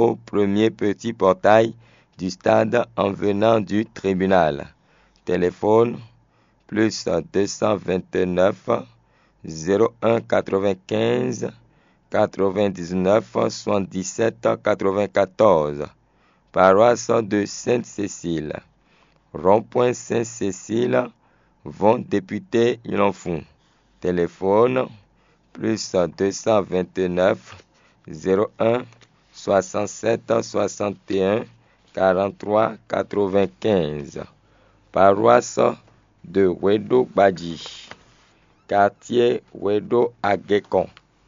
au premier petit portail du stade en venant du tribunal. Téléphone plus 229 01 95 99 77 94. Paroisse de Sainte-Cécile. Rond-point Sainte-Cécile, Vont député Ilonfou. Téléphone plus 229 01 67 61 43 95. Paroisse de Wedo Badji. Quartier Wedo Agekon.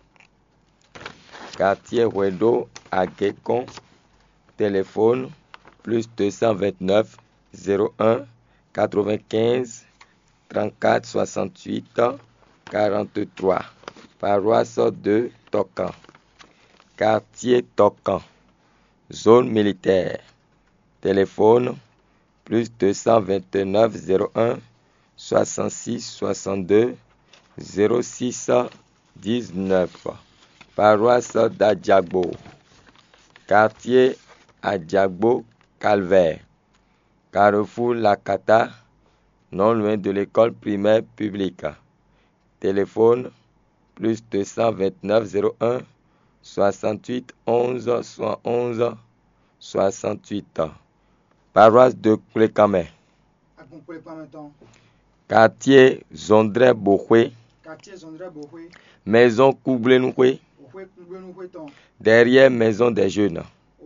Quartier Wedo Agekon. Téléphone plus 229 01 95 34 68 43. Paroisse de Tokan. Quartier Tokan. Zone militaire. Téléphone plus 229 01 66 62 06 19. Paroisse d'Adjagbo. Quartier Adjagbo Calvaire. Carrefour Lakata, non loin de l'école primaire publique. Téléphone plus 229 01 68 11 111 68. Paroisse de Koulekamé. Quartier Zondre Bohoué. Maison Koublenoué. Derrière Maison des Jeunes.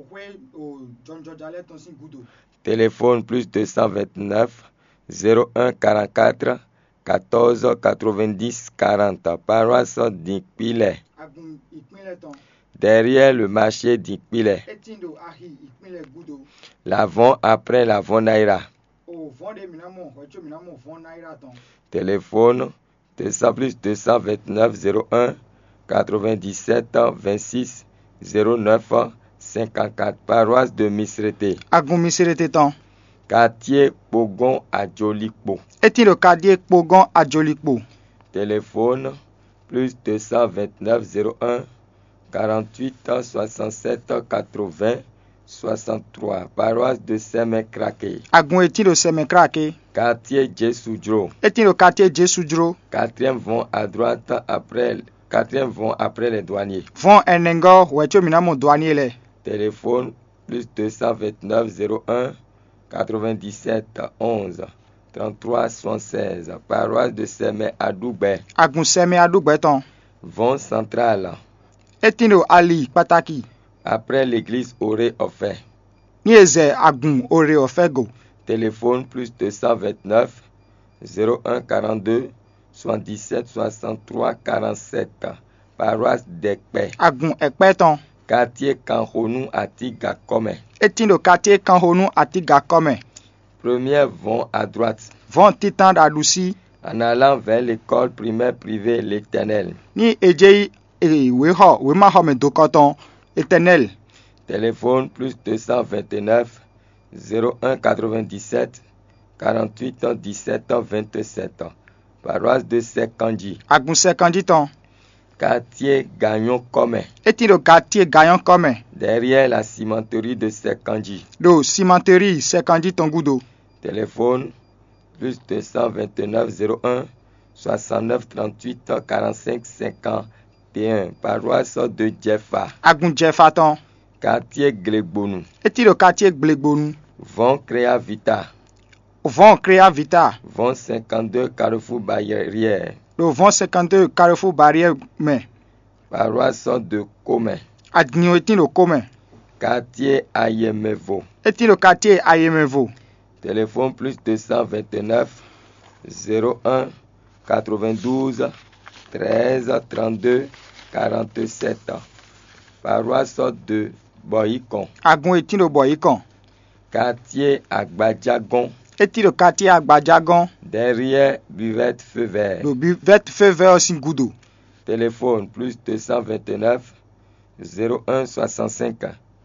Téléphone plus 229 01 44 14 90 40. Paroisse d'Ikpile. Derrière le marché d'Ikpile. L'avant après l'avant Naira. Téléphone plus 229 01 97 26 09 54. Paroisse de Misrete. Agun Misrete ton. Quartier Pogon à Jolikpo. Est-il le quartier Pogon à Jolikpo? Téléphone plus 229 01 48 67 80 63. Paroisse de Semekrake. Agun est-il le Semekrake? Quartier Jesudro. Est-il le quartier Jesudro? Quatrième vont à droite après. Quatrième vont après les douaniers. Vont Enengo ou est-il minamo douanier les? Téléphone plus 229 01 97 11 33 76. Paroisse de Seme Adoubé. Agun Seme Adoubé ton. Vont central. Est-il Ali Pataki? Après l'église Oré Offert. Nieze Agun Oré Offego. Téléphone plus 229 01 42 77 63 47. Paroisse d'Ekpe. Agun Ekpe ton. Quartier Kanhonou Atiga Kome. Est-il le quartier Kanhonou Atiga Kome? Première vont à droite. Vont Titan d'Adoussi. En allant vers l'école primaire privée L'Éternel. Ni Ejei Weho Wemahome Dokoton Éternel. Téléphone plus 229 01 97 48 17 27. Paroisse de Sekandji. Agun Sekandji ton. Quartier Gagnon Kome. Est-il le quartier Gagnon Kome? Derrière la cimenterie de Sekandji. Do cimenterie Sekandji Tongudo. Téléphone plus 229 01 69 38 45 51. Paroisse de Djefa. Agun Djefa ton. Quartier Glegbonou. Est-il le quartier Glegbonou? Vont Créa Vita. Vont Créa Vita. Vont 52 Carrefour Barrière. Le vont 52 Carrefour Barrière mais. Paroisse de Comé. Adnio est-il le Comé? Quartier Ayemevo. Est-il le quartier Ayemevo? Téléphone plus 229 01 92 13 32 47. Paroisse de Boyikon. Agun est-il le Boyikon? Quartier Agbadjagon. Est-il le quartier Agbadjagon? Derrière Buvette Feu Vert. Le Buvette Feu Vert Singoudou. Téléphone plus 229 01 65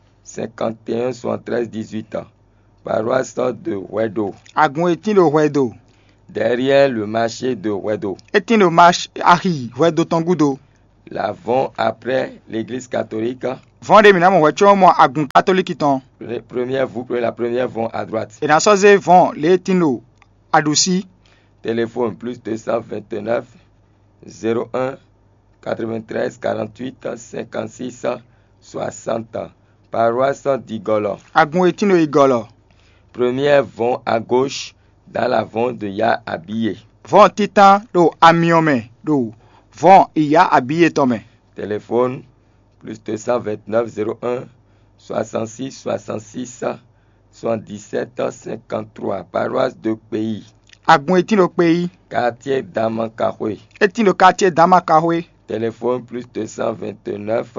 51 73 18. Paroisse de Wedo. Agun est-il le Wedo? Derrière le marché de Wedo. Est-il le marché Ari Wedo Tongudo? l'avant après l'église catholique. Vɔn de mina mo wɛ tso mo agun catholique tɔn. Vous prenez la première vont à droite. Ena sɔze vɔn le tino adusi. Téléphone plus 229 01 93 48 56 60. Paroisse d'Igolo. Agun etino igɔlɔ. Première vont à gauche dans la vont de Ya habillé. Vɔn titan do amiɔmɛ do vɔn iya abiye tɔmɛ. Téléphone plus 229 01 66 66 77 53. Paroisse de Pays. Agun etino kpeyi. Quartier Damankahoe. Etino quartier Damankahoe. Téléphone plus 229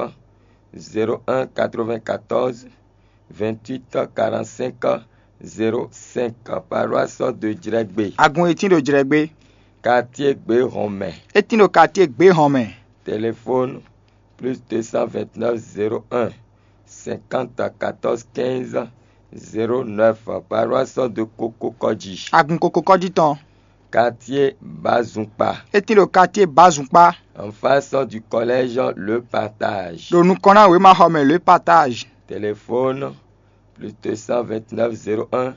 01 94 28 45 05. Paroisse de Djiregbe. Agun etino Djiregbe. Quartier Gbehomé. Etino quartier Gbehomé. Téléphone plus 229 01 50 14 15 09. Paroisse de Kokokodji. Agun Kokokodji tɔn. Quartier Bazumpa. Etino quartier Bazumpa. En face du collège Le Partage. Do nu kɔna we ma xɔme Le Partage. Téléphone plus 229 01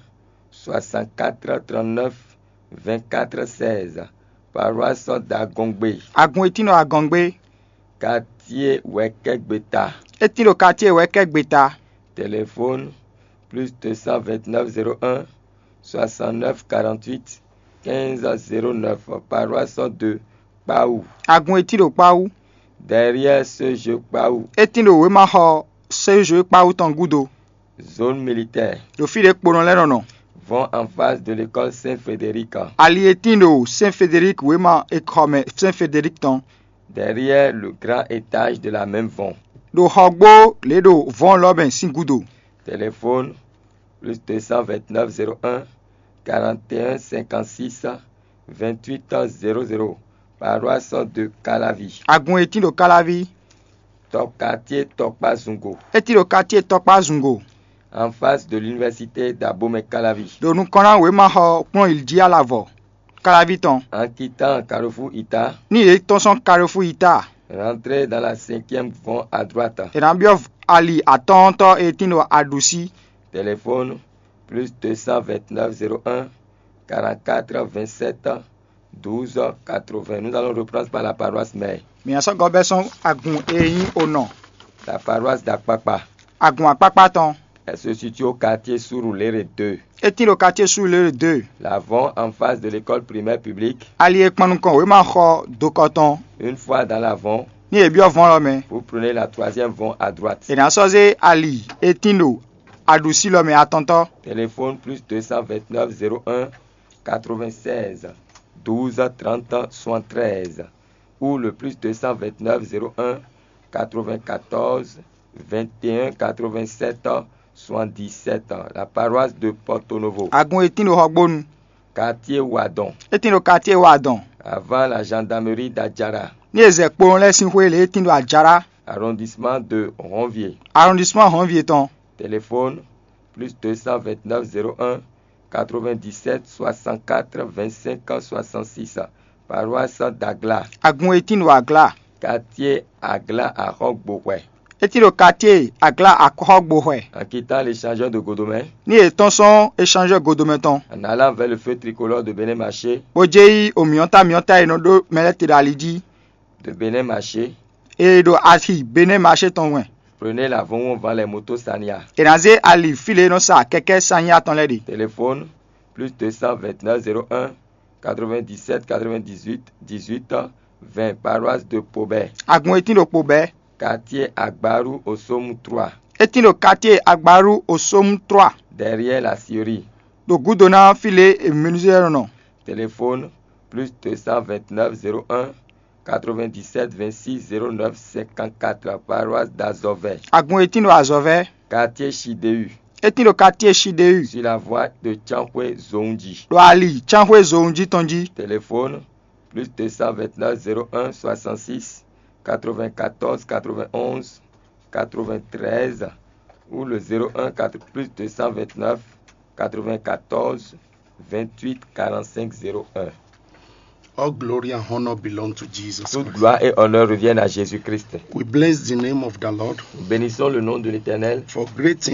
64 39 24 16. Paroisse d'Agongbe. Agun etino Agongbe. Quartier Wekegbeta. Etino quartier Wekegbeta. Téléphone plus 229 01 69 48 15 09. Paroisse de Paou. Agun etino Paou. Derrière ce jeu Paou. Etino we ma xɔ sejo Paou tɔn gudo. Zone militaire. Do fi de kpono lɛ nɔnɔ. Vont en face de l'école Saint-Frédéric. Ali etino Saint-Frédéric we ma exɔme Saint-Frédéric tɔn. Derrière le grand étage de la même vont. Do xɔgbo le do vɔn lɔbɛn si gudo. Téléphone plus 229 01 41 56 28 00. Paroisse de Calavi. Agun etino Calavi. Top quartier Tokpa Zungo. Etino quartier Tokpa Zungo. En face de l'université d'Abomey Calavi. Do nu kɔna we ma xɔ kplɔn ildi alavɔ. Calavi tɔn. En quittant Carrefour Ita. Ni ye tɔnsɔn Carrefour Ita. Rentrez dans la 5e vont à droite. Erambiɔ ali atɔntɔ etino adusi. Téléphone plus 229 01 44 27 12 80. Nous allons reprendre par la paroisse mère. Miasɔ gɔbɛ sɔn agun eyin onɔ. La paroisse d'Akpakpa. Agun akpakpa tɔn. Elle se situe au quartier Surulere 2. Etino quartier Surulere 2. La vont en face de l'école primaire publique. Ali ekpɔnu kan we ma xɔ dokɔtɔn. Une fois dans la vont. Ni ebiɔ vɔn lɔmɛ. Vous prenez la 3e vont à droite. Enasɔze ali etino adusi lɔmɛ atɔntɔ. Téléphone plus 229 01 96 12 30 73 ou le plus 229 01 94 21 87 77. La paroisse de Porto Novo. Agun etino xɔgbonu. Quartier Wadon. Etino quartier Wadon. Avant la gendarmerie d'Adjara. Ni eze kpɔn lɛ si hoe le etino Adjara. Arrondissement de Ronvier. Arrondissement Ronvier tɔn. Téléphone plus 229 01 97 64 25 66. Paroisse d'Agla. Agun etino Agla. Quartier Agla à Rogboué. Etino quartier Agla à Rogboué. En quittant l'échangeur de Godomé. Ni etɔnsɔn échangeur Godomé tɔn. En allant vers le feu tricolore de Bénin Marché. Ojeyi omiɔnta eno do mɛlɛte da alidi. De Bénin Marché. E do ahi Bénin Marché tɔn wɛ. Prenez la voie où on vend les motos Sania. Enaze ali file no sa kɛkɛ Sania tɔn lɛ de. Téléphone plus 229 01 97 98 18 20. Paroisse de Pobé. Agun etino Pobé. Quartier Agbaru Osomu 3. Etino quartier Agbaru Osomu 3. Derrière la scierie. Do gudona file emunizero no. Téléphone plus 229 01 97 26 09 54. Paroisse d'Azové. Agun etino Azové. Quartier Chideu. Etino quartier Chideu. Sur la voie de Tchankwe Zonji. Do ali Tchankwe Zonji tonji. Téléphone plus 229 01 66 94 91 93 ou le 01 plus 229 94 28 45 01. All glory and honor belong to Jesus Toute Christ. gloire et honneur reviennent à Jésus-Christ. We bless the name of the Lord Nous bénissons le nom de l'Éternel for great